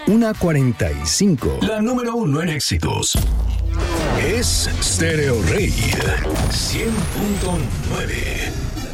1:45. La número 1 en éxitos es Stereo Rey 100.9.